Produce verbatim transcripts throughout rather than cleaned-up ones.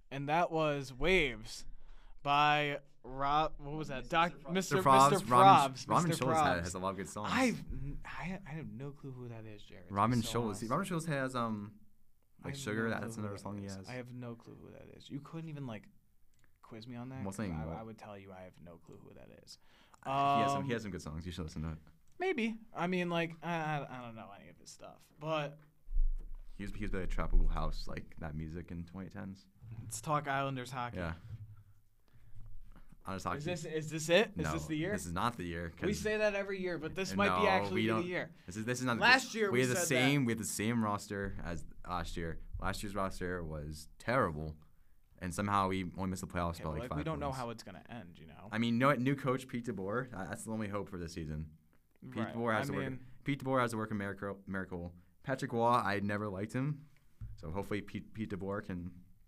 and that was Waves by Rob. What was that? Doc, Mister Mister Probs. Mister Robin, Probs. Robin Mister Schultz Probs. has, has a lot of good songs. I've I, I have no clue who that is, Jared. to be Robin so Schultz. honest. Robin Schultz has um I like have Sugar. no clue That's who another that song he is. has. I have no clue who that is. You couldn't even like quiz me on that. Well, 'cause saying I, what? I would tell you I have no clue who that is. he has some. Um, He has some good songs. You should listen to it. Maybe. I mean, like I, I I don't know any of his stuff, but He was he was like a tropical house like that music in twenty tens. let's talk Islanders hockey. Yeah. Honest hockey. Is this is this it? Is no, this the year? This is not the year. 'cause- We say that every year, but this Uh, might be no, actually we the don't- year. This is this is not. Last year we we had the said same. that. We had the same roster as last year. Last year's roster was terrible, and somehow we only missed the playoffs Okay, by but, like like five we don't know points. how it's gonna end, you know. I mean, no, new coach Pete DeBoer. uh, That's the only hope for this season. Pete Right. DeBoer has I to work. mean, Pete DeBoer has to work a miracle. Miracle. Patrick Waugh, I never liked him, so hopefully Pete Pete DeBoer can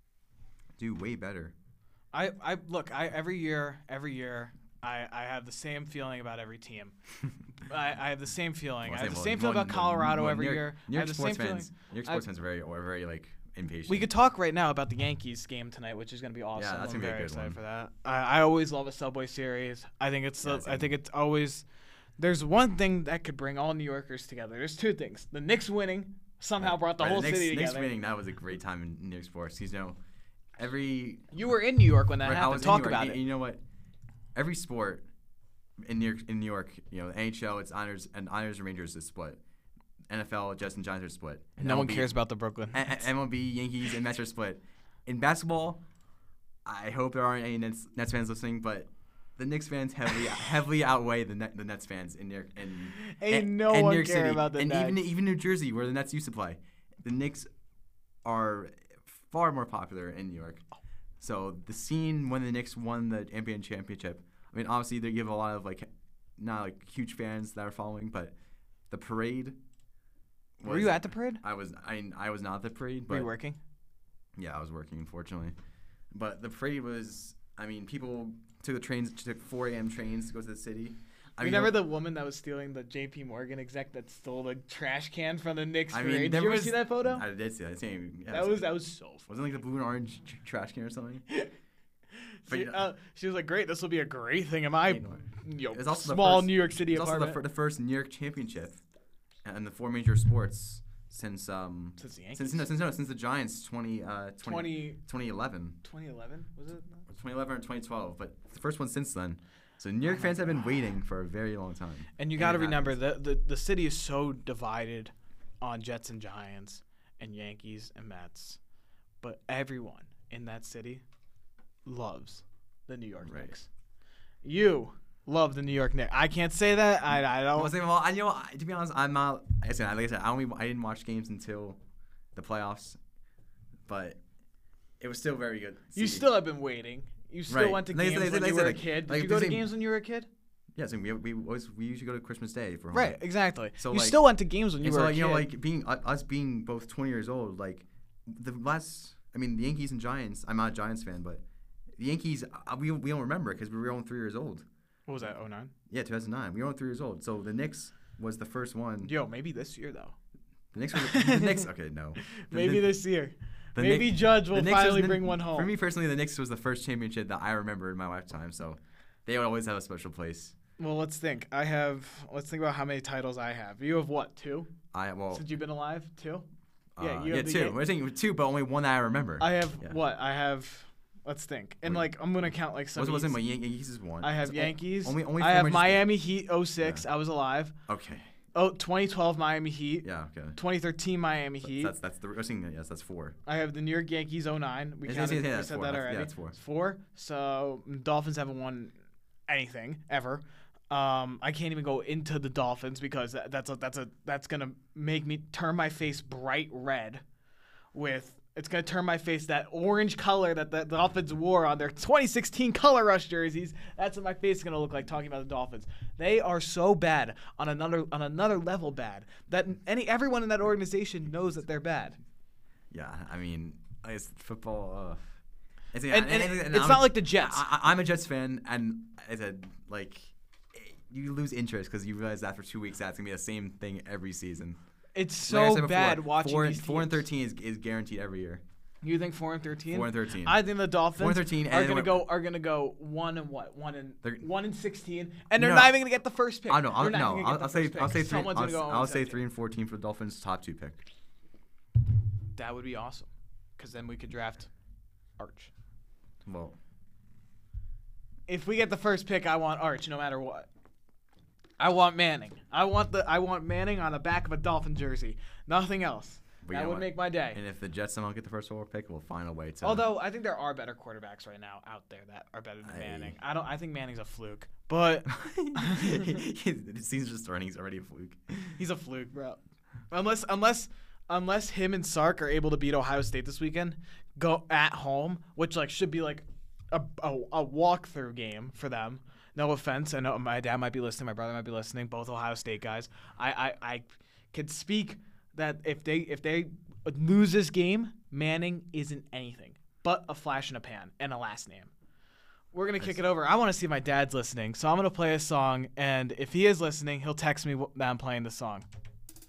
do way better. I, I look. I every year, every year, I, I have the same feeling about every team. I, I have the same feeling. Well, I have the well, same feeling well, about no, Colorado well, every New York, year. New I York have the sports same fans. feeling. New York I- sports fans are very are very like impatient. We could talk right now about the Yankees game tonight, which is going to be awesome. Yeah, that's I'm gonna be a very good excited one. for that. I, I always love a Subway Series. I think it's Yeah, the, I same. think it's always. There's one thing that could bring all New Yorkers together. There's two things. The Knicks winning somehow Right. brought the Right, whole Knicks, city Knicks together. winning, that was a great time in New York sports. You know, every You were in New York when that right, I happened. was in Talk New York, about and- it. and you know what? Every sport in New York, in New York, you know, N H L, it's Islanders and Islanders and Rangers is split. N F L, Jets and Giants are split. And No one M L B cares about the Brooklyn. A- A- M L B, Yankees, and Mets are split. In basketball, I hope there aren't any Nets, Nets fans listening, but the Knicks fans heavily heavily outweigh the Net, the Nets fans in New York. In, Ain't and, no and one New York care City. about the and even Nets. even New Jersey, where the Nets used to play, the Knicks are far more popular in New York. So the scene when the Knicks won the N B A championship, I mean, obviously they give a lot of like, not like huge fans that are following, but the parade. Were was- you at the parade? I was. I I was not at the parade, but Were you working? yeah, I was working, unfortunately. But the parade was, I mean, people took the trains, took four a.m. trains to go to the city. I mean, Remember the woman that was stealing the J P. Morgan exec that stole the trash can from the Knicks I parade? mean, Did there you ever was- see that photo? I did see that. I seen- yeah, that was that was so funny. Wasn't it like the blue and orange tr- trash can or something? But, She, yeah. uh, she was like, "Great, this will be a great thing in my You know, you know, It's also the small first- New York City It's also the, apartment." fir- the first New York championship and the four major sports since um Since the Yankees. since no since no since the Giants twenty uh twenty, twenty, twenty eleven twenty eleven was it? twenty eleven or twenty twelve, but it's the first one since then. So New York Oh my fans have been God. waiting for a very long time. And you And got to it remember happens. the, the the city is so divided on Jets and Giants and Yankees and Mets, but everyone in that city loves the New York Right. Knicks. You love the New York Knicks. I can't say that. I I I don't. was saying, well, I you know I- to be honest, I'm not. Like I said, like I said, I only I didn't watch games until the playoffs, but it was still very good. You seeing. still have been waiting. You still Right. went to Like I games said- when like I you said, were a like- kid. Did like you if go you're to saying- games when you were a kid? Yeah, so we we always we usually go to Christmas Day for home. Right, exactly. So, you like- still went to games when you And were so a like, kid. you know, like being uh, us being both twenty years old, like the last. I mean, the Yankees and Giants. I'm not a Giants fan, but the Yankees uh, we we don't remember because we were only three years old. what was that? oh nine Yeah, two thousand nine. We were only three years old. So the Knicks was the first one. Yo, maybe this year though. The Knicks. Was the, the Knicks. Okay, no. The- Maybe the- this year. the Maybe Knick- Judge the will Knicks was finally the- bring one home. For me personally, the Knicks was the first championship that I remember in my lifetime. So they would always have a special place. Well, let's think. I have. Let's think about how many titles I have. You have what? Two? I well. Since you've been alive, two. uh, yeah, you yeah, have the two. Yan- We're saying two, but only one that I remember. I have Yeah. what? I have. Let's think. And Wait. like, I'm gonna count like some. What's wasn't my easy- Yan- Yankees is one. I have It's o- Yankees. Only only. I four have major- Miami Heat oh six. I was alive. Okay. Oh, twenty twelve Miami Heat. Yeah. Okay. twenty thirteen Miami So Heat. that's that's the. I was saying yes, that's four. I have the New York Yankees oh nine. We, Yes, counted, yes, yes, we that's said four. that That's- already. yeah, that's four. It's four. So Dolphins haven't won anything ever. Um, I can't even go into the Dolphins because that, that's a, that's a that's gonna make me turn my face bright red. With it's gonna turn my face that orange color that the Dolphins wore on their twenty sixteen Color Rush jerseys. That's what my face is gonna look like talking about the Dolphins. They are so bad on another on another level bad that any everyone in that organization knows that they're bad. Yeah. I mean, it's football. Uh, it's, And, and, it's I'm not a- like the Jets. I, I- I'm a Jets fan, and I said like, you lose interest because you realize after two weeks that's gonna be the same thing every season. It's Like I so said before, bad watching four, these four and teams. thirteen is, is guaranteed every year. You think four and thirteen? Four and thirteen. I think the Dolphins Four and thirteen, are and gonna then go are gonna go one and what? One and They're- one and sixteen, and they're No. not even gonna get the first pick. I know. I'll, They're not no, even gonna I'll, get the I'll say first I'll pick. say three. Someone's I'll, gonna go I'll oh and say seventeen. three and fourteen for the Dolphins' top two pick. That would be awesome, because then we could draft Arch. Well, If we get the first pick, I want Arch, no matter what. I want Manning. I want the I want Manning on the back of a Dolphin jersey. Nothing else. But you that know would what? make my day. and if the Jets somehow get the first overall pick, we'll find a way to. Although I think there are better quarterbacks right now out there that are better than I- Manning. I don't. I think Manning's a fluke, but the season's just starting. He's already a fluke. he's a fluke, bro. Unless unless unless him and Sark are able to beat Ohio State this weekend, go at home, which like should be like a a, a walkthrough game for them. No offense, I know my dad might be listening, my brother might be listening, both Ohio State guys. I I, I can speak that if they if they lose this game, Manning isn't anything but a flash in a pan and a last name. We're going to kick it over. I want to see if my dad's listening, so I'm going to play a song, and if he is listening, he'll text me that I'm playing the song.